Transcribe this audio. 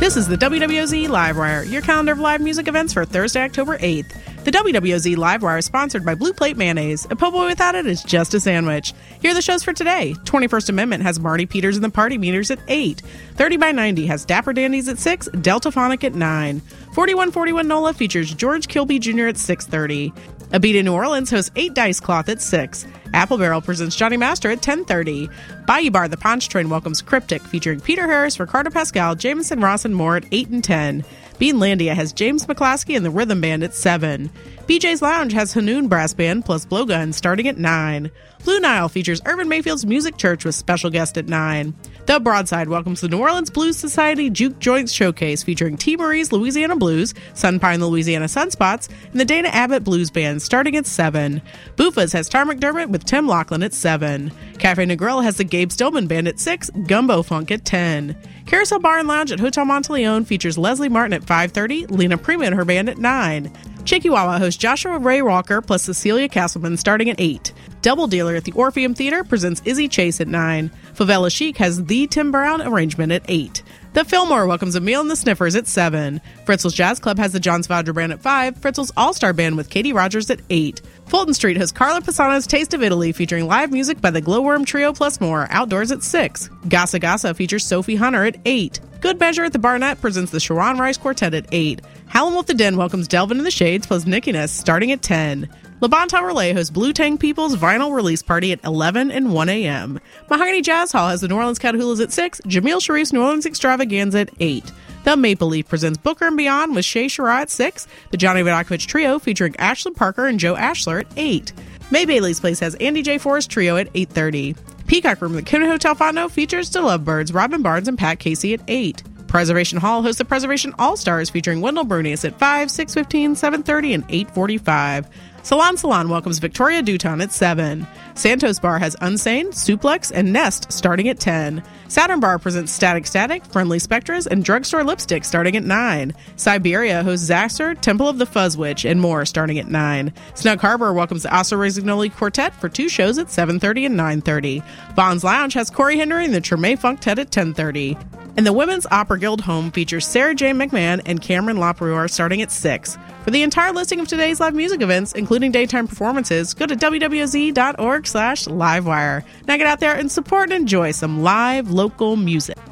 This is the WWOZ Livewire, your calendar of live music events for Thursday, October 8th. The WWOZ Livewire is sponsored by Blue Plate Mayonnaise. A po' boy without it is just a sandwich. Here are the shows for today. 21st Amendment has Marty Peters and the Party Meters at 8. 30 by 90 has Dapper Dandies at 6, Deltaphonic at 9. 4141 NOLA features George Kilby Jr. at 6:30. A Beat in New Orleans hosts 8 Dice Cloth at 6. Apple Barrel presents Johnny Master at 10:30. Bayou Bar, the Ponch Train welcomes Cryptic, featuring Peter Harris, Ricardo Pascal, Jameson Ross, and more at 8 and 10. Beanlandia has James McClaskey and the Rhythm Band at 7. BJ's Lounge has Hanoun Brass Band plus Blowgun starting at 9. Blue Nile features Urban Mayfield's Music Church with special guest at 9. The Broadside welcomes the New Orleans Blues Society Juke Joints Showcase featuring T. Marie's Louisiana Blues, Sunpine the Louisiana Sunspots, and the Dana Abbott Blues Band starting at 7. Buffa's has Tar McDermott with Tim Laughlin at 7. Cafe Negril has the Gabe Stillman Band at 6, Gumbo Funk at 10. Carousel Bar and Lounge at Hotel Monteleone features Leslie Martin at 5:30, Lena Prima and her band at 9. Chikiwawa hosts Joshua Ray Walker plus Cecilia Castleman starting at 8. Double Dealer at the Orpheum Theater presents Izzy Chase at 9. Favela Chic has the Tim Brown arrangement at 8. The Fillmore welcomes Emile and the Sniffers at 7. Fritzl's Jazz Club has the John Svadra Band at 5. Fritzl's All-Star Band with Katie Rogers at 8. Fulton Street has Carla Pisano's Taste of Italy featuring live music by the Glowworm Trio plus more, outdoors at 6. Gasa Gasa features Sophie Hunter at 8. Good Measure at the Barnett presents the Sharon Rice Quartet at 8. Howlin' Wolf the Den welcomes Delvin in the Shades plus Nickiness starting at 10. La Bonta Relay hosts Blue Tang People's vinyl release party at 11 and 1 a.m. Mahogany Jazz Hall has the New Orleans Catahoula's at 6, Jamil Sharif's New Orleans Extravaganza at 8. The Maple Leaf presents Booker and Beyond with Shay Shara at 6, the Johnny Vodakovich Trio featuring Ashley Parker and Joe Ashler at 8. May Bailey's Place has Andy J. Forrest Trio at 8:30. Peacock Room at the Kennedy Hotel Fondo features The Lovebirds, Robin Barnes, and Pat Casey at 8. Preservation Hall hosts the Preservation All-Stars featuring Wendell Brunius at 5, 6:15, 7:30, and 8:45. Salon welcomes Victoria Duton at 7. Santos Bar has Unsane, Suplex, and Nest starting at 10. Saturn Bar presents Static Static, Friendly Spectras, and Drugstore Lipstick starting at 9. Siberia hosts Zaxxer, Temple of the Fuzz Witch, and more starting at 9. Snug Harbor welcomes the Asa Resignoli Quartet for 2 shows at 7:30 and 9:30. Vaughn's Lounge has Corey Henry and the Treme Funktet at 10:30. And the Women's Opera Guild Home features Sarah J. McMahon and Cameron Laperour starting at 6. For the entire listing of today's live music events, including daytime performances, go to wwz.org/livewire. Now get out there and support and enjoy some live local music.